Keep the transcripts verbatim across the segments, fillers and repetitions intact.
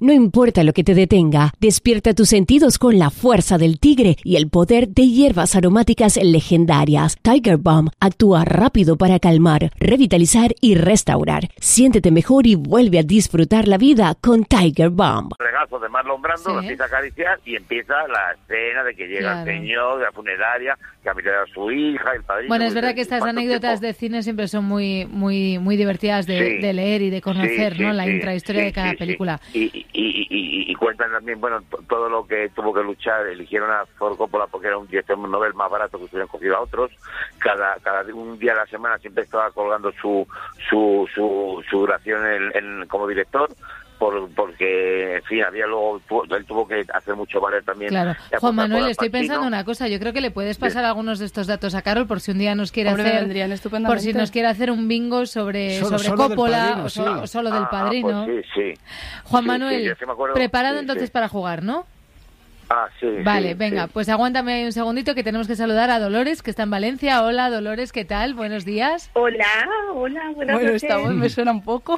No importa lo que te detenga, despierta tus sentidos con la fuerza del tigre y el poder de hierbas aromáticas legendarias. Tiger Balm actúa rápido para calmar, revitalizar y restaurar. Siéntete mejor y vuelve a disfrutar la vida con Tiger Balm. Regazo de Marlon Brando, Sí. lo empieza a acariciar y empieza la escena de que llega Claro. el señor de la funeraria, que ha mirado a su hija, el padrino. Bueno, es pues, verdad que estas ¿cuánto anécdotas tiempo? de cine siempre son muy muy muy divertidas de, Sí. de leer y de conocer, Sí, sí, ¿no? La sí, intrahistoria sí, de cada sí, sí. película. Y, y, y, y, y cuentan también, bueno, t- todo lo que tuvo que luchar. Eligieron a Ford Coppola porque era un director Nobel más barato que hubieran cogido a otros. Cada cada un día a la semana siempre estaba colgando su su su, su duración en, en- como director. Por, porque, en fin, había luego, tuvo- él tuvo que hacer mucho valer también. Claro. la Juan Coca-Cola Manuel, estoy Pacino. pensando una cosa. Yo creo que le puedes pasar algunos de estos datos a Carol por si un día nos quiere Hombre, me hacer, vendrían por estupendamente. si nos quiere hacer un bingo sobre Solo- sobre solo del Coppola Padrino, o, so- sí. o solo del Ah, ah, Padrino. pues sí, sí. Juan Sí, Manuel, sí, yo sí me acuerdo. preparado Sí, entonces sí. para jugar, ¿no? Ah, sí. Vale, sí, venga, sí. pues aguántame ahí un segundito que tenemos que saludar a Dolores, que está en Valencia. Hola, Dolores, ¿qué tal? Buenos días. Hola, hola, buenas Bueno, noches. esta voz me suena un poco.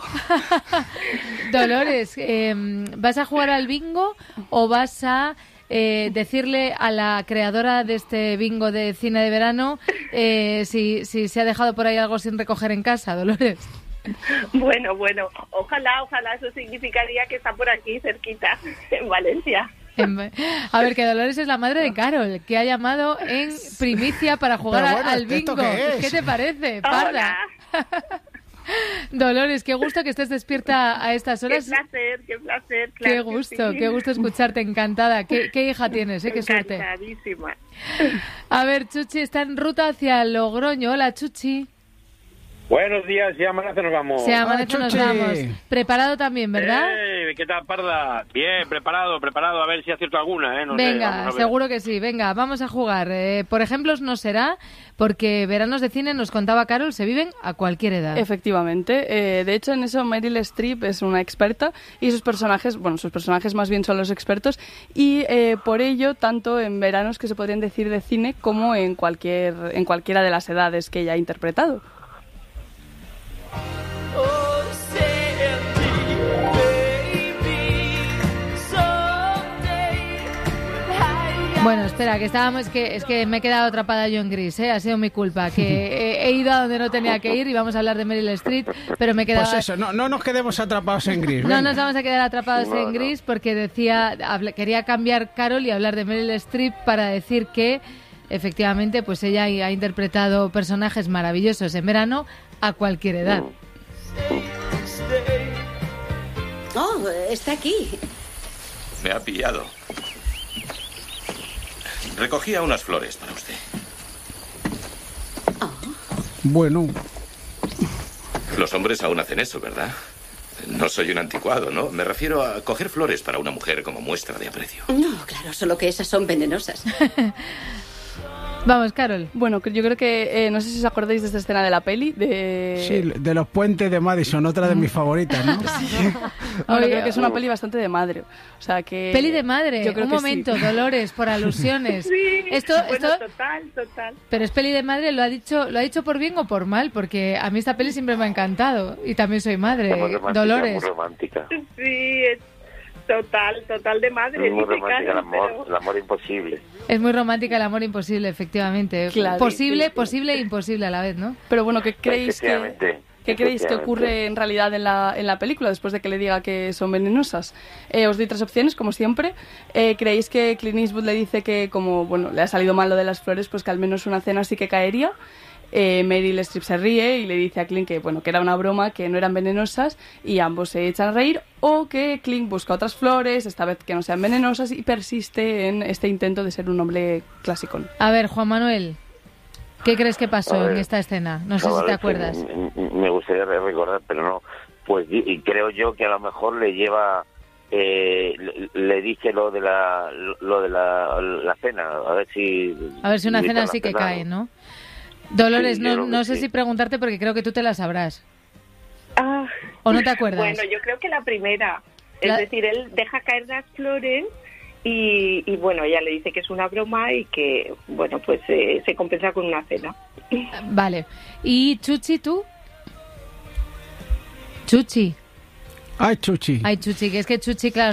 Dolores, eh, ¿vas a jugar al bingo o vas a eh, decirle a la creadora de este bingo de cine de verano eh, si, si se ha dejado por ahí algo sin recoger en casa, Dolores? Bueno, bueno, ojalá, ojalá eso significaría que está por aquí, cerquita, en Valencia. En- A ver, que Dolores es la madre de Carol, que ha llamado en primicia para jugar Pero a- bueno, al ¿esto bingo. qué es? ¿Qué te parece, parda? Hola, Dolores, qué gusto que estés despierta a estas qué horas. placer, qué placer. Qué claro que gusto, sí. qué gusto escucharte, encantada. ¿Qué, qué hija tienes, eh? Qué suerte. Encantadísima. A ver, Chuchi está en ruta hacia Logroño. Hola, Chuchi. Buenos días, si amanece nos vamos. Se amanece, nos Chuchi. vamos. Preparado también, ¿verdad? Eh, ¿Qué tal, Parda? Bien, preparado, preparado, a ver si acierto alguna, ¿eh? No sé, Venga, vamos a ver. seguro que sí. Venga, vamos a jugar. Eh, por ejemplos no será, porque veranos de cine, nos contaba Carol, se viven a cualquier edad. Efectivamente. Eh, de hecho, en eso Meryl Streep es una experta y sus personajes, bueno, sus personajes más bien son los expertos y eh, por ello, tanto en veranos que se podrían decir de cine como en cualquier en cualquiera de las edades que ella ha interpretado. Bueno, espera, que estábamos, que es que me he quedado atrapada yo en gris, ¿eh? Ha sido mi culpa, que he, he ido a donde no tenía que ir y vamos a hablar de Meryl Streep, pero me he quedado... Pues eso, no, no nos quedemos atrapados en gris. No venga. nos vamos a quedar atrapados No, en no. gris porque decía, habla- quería cambiar Carol y hablar de Meryl Streep para decir que efectivamente pues ella ha interpretado personajes maravillosos en verano a cualquier edad. Oh, está aquí. Me ha pillado. Recogía unas flores para usted. Bueno, Los hombres aún hacen eso, ¿verdad? No soy un anticuado, ¿no? Me refiero a coger flores para una mujer como muestra de aprecio. No, claro, solo que esas son venenosas. Vamos, Carol. Bueno, que yo creo que, eh, no sé si os acordáis de esta escena de la peli, de... sí, de los puentes de Madison, otra de mis favoritas, ¿no? Bueno, Oye, creo que es una peli bastante de madre. O sea, que... Peli de madre, Yo creo un que momento, sí. Dolores, por alusiones. Sí, Esto, bueno, esto, total, total. pero es peli de madre, lo ha dicho, lo ha dicho por bien o por mal, porque a mí esta peli siempre me ha encantado y también soy madre, Es muy romántica, Dolores. muy romántica. Sí, es total, total de madre. Es muy dice romántica, el Carol, amor, pero- el amor imposible. Es muy romántica, el amor imposible, efectivamente. Claro. Posible, Sí, sí, sí. posible e imposible a la vez, ¿no? Pero bueno, ¿qué creéis que, Efectivamente, ¿qué creéis que efectivamente. ocurre en realidad en la, en la película después de que le diga que son venenosas? Eh, os doy tres opciones, como siempre. Eh, ¿Creéis que Clint Eastwood le dice que como bueno le ha salido mal lo de las flores, pues que al menos una cena sí que caería? Eh, Meryl Streep se ríe y le dice a Clint que bueno que era una broma, que no eran venenosas y ambos se echan a reír, o que Clint busca otras flores, esta vez que no sean venenosas, y persiste en este intento de ser un hombre clásico. A ver, Juan Manuel, ¿qué crees que pasó A ver, en esta escena? No sé si Chaval, te es que acuerdas. m- m- Me gustaría recordar, pero no. Pues y, y creo yo que a lo mejor le lleva, eh, le, le dice lo de la, lo de la, la cena, a ver si. A ver si una invita cena a la sí que cena, cae, ¿no? Dolores, Sí, yo no, creo que no sé sí. si preguntarte porque creo que tú te la sabrás. Ah, ¿O no te acuerdas? bueno, yo creo que la primera. Es La- decir, él deja caer las flores y, y, bueno, ella le dice que es una broma y que, bueno, pues eh, se compensa con una cena. Vale. ¿Y Chuchi, tú? Chuchi. Ay, Chuchi. Ay, Chuchi, que es que Chuchi, claro,